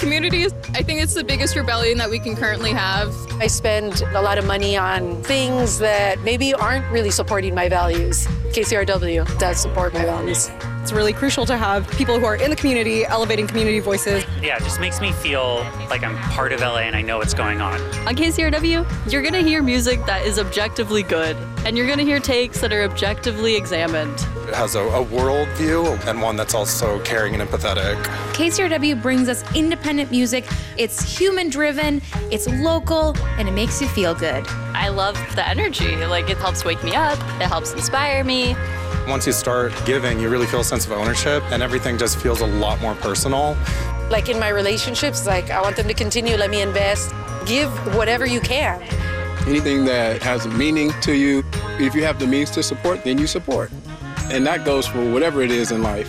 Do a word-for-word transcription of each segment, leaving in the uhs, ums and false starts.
community. I think it's the biggest rebellion that we can currently have. I spend a lot of money on things that maybe aren't really supporting my values. K C R W does support my values. It's really crucial to have people who are in the community, elevating community voices. Yeah, it just makes me feel like I'm part of L A and I know what's going on. On K C R W, you're going to hear music that is objectively good, and you're going to hear takes that are objectively examined. It has a, a world view and one that's also caring and empathetic. K C R W brings us independent music. It's human-driven, it's local, and it makes you feel good. I love the energy. Like, it helps wake me up, it helps inspire me. Once you start giving, you really feel a sense of ownership, and everything just feels a lot more personal. Like in my relationships, like I want them to continue, let me invest. Give whatever you can. Anything that has a meaning to you, if you have the means to support, then you support. And that goes for whatever it is in life.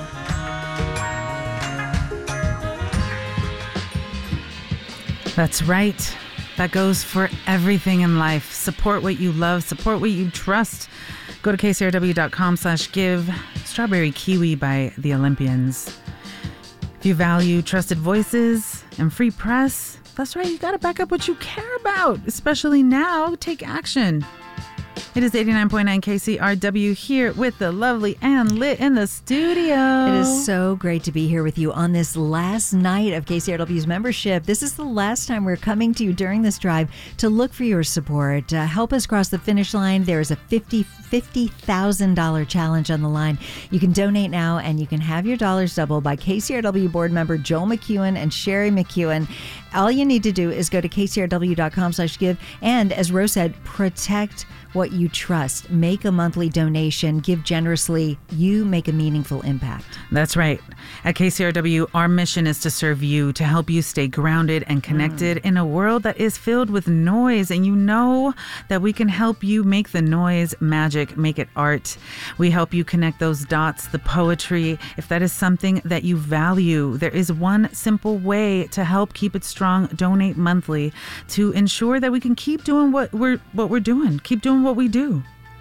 That's right. That goes for everything in life. Support what you love. Support what you trust. Go to K C R W dot com slash give. Strawberry Kiwi by the Olympians. If you value trusted voices and free press, that's right, you got to back up what you care about, especially now. Take action. It is eighty-nine point nine K C R W here with the lovely Ann Lit in the studio. It is so great to be here with you on this last night of K C R W's membership. This is the last time we're coming to you during this drive to look for your support. Uh, help us cross the finish line. There is a fifty thousand dollars challenge on the line. You can donate now and you can have your dollars doubled by K C R W board member Joel McEwen and Sherry McEwen. All you need to do is go to K C R W dot com slash give and, as Rose said, protect what you trust. Make a monthly donation. Give generously. You make a meaningful impact. That's right. At K C R W, our mission is to serve you, to help you stay grounded and connected mm. in a world that is filled with noise. And you know that we can help you make the noise magic, make it art. We help you connect those dots, the poetry. If that is something that you value, there is one simple way to help keep it strong. Donate monthly to ensure that we can keep doing what we're what we're doing, keep doing what we do.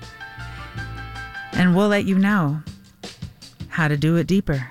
And we'll let you know how to do it deeper.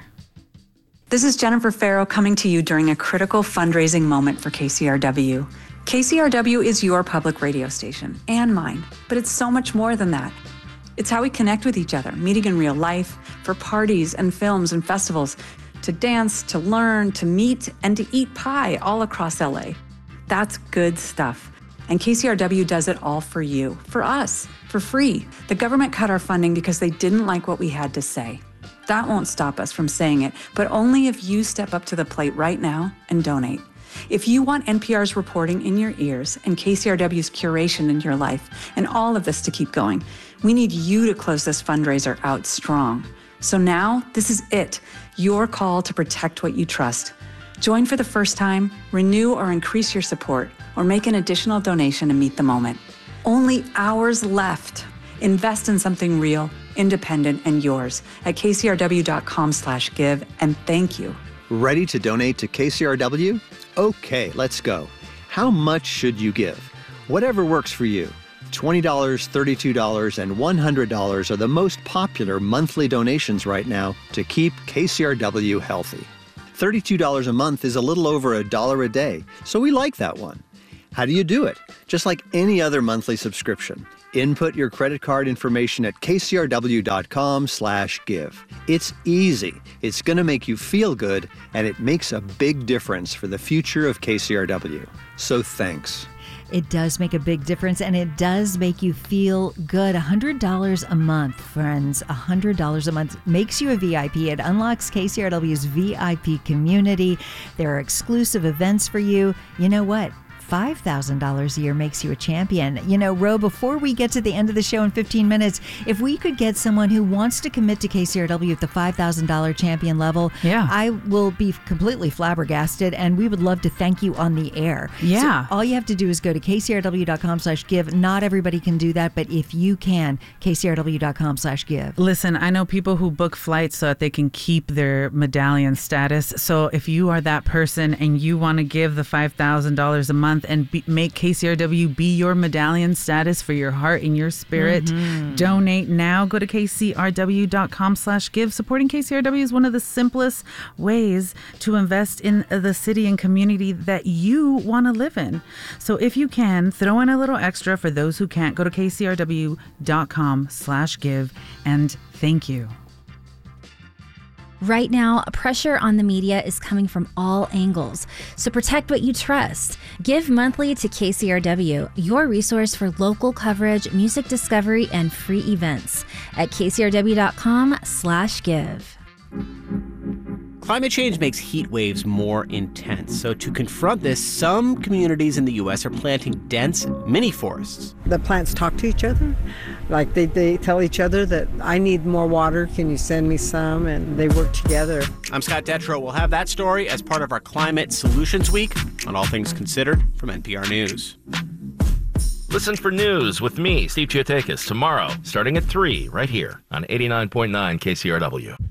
This is Jennifer Farrow coming to you during a critical fundraising moment for K C R W. K C R W is your public radio station and mine, but it's so much more than that. It's how we connect with each other, meeting in real life, for parties and films and festivals, to dance, to learn, to meet, and to eat pie all across L A. That's good stuff. And K C R W does it all for you, for us, for free. The government cut our funding because they didn't like what we had to say. That won't stop us from saying it, but only if you step up to the plate right now and donate. If you want N P R's reporting in your ears and K C R W's curation in your life and all of this to keep going, we need you to close this fundraiser out strong. So now, this is it, your call to protect what you trust. Join for the first time, renew or increase your support, or make an additional donation to meet the moment. Only hours left. Invest in something real, independent, and yours at K C R W dot com slash give, and thank you. Ready to donate to K C R W? Okay, let's go. How much should you give? Whatever works for you. twenty dollars, thirty-two dollars, and one hundred dollars are the most popular monthly donations right now to keep K C R W healthy. thirty-two dollars a month is a little over a dollar a day, so we like that one. How do you do it? Just like any other monthly subscription. Input your credit card information at K C R W dot com slash give. It's easy, it's going to make you feel good, and it makes a big difference for the future of K C R W. So thanks. It does make a big difference, and it does make you feel good. one hundred dollars a month, friends. one hundred dollars a month makes you a V I P. It unlocks K C R W's V I P community. There are exclusive events for you. You know what? five thousand dollars a year makes you a champion. You know, Ro, before we get to the end of the show in fifteen minutes, if we could get someone who wants to commit to K C R W at the five thousand dollars champion level, yeah. I will be completely flabbergasted, and we would love to thank you on the air. Yeah. So all you have to do is go to K C R W dot com slash give. Not everybody can do that, but if you can, K C R W dot com slash give. Listen, I know people who book flights so that they can keep their medallion status. So if you are that person and you want to give the five thousand dollars a month, month and be, make K C R W be your medallion status for your heart and your spirit. Mm-hmm. Donate now. Go to K C R W dot com slash give. Supporting K C R W is one of the simplest ways to invest in the city and community that you want to live in. So if you can, throw in a little extra for those who can't. Go to K C R W dot com slash give and thank you. Right now, pressure on the media is coming from all angles. So protect what you trust. Give monthly to K C R W, your resource for local coverage, music discovery, and free events at K C R W dot com slash give. Climate change makes heat waves more intense. So to confront this, some communities in the U S are planting dense mini forests. The plants talk to each other. Like they, they tell each other that I need more water. Can you send me some? And they work together. I'm Scott Detrow. We'll have that story as part of our Climate Solutions Week on All Things Considered from N P R News. Listen for news with me, Steve Chiotakis, tomorrow starting at three right here on eighty-nine point nine K C R W.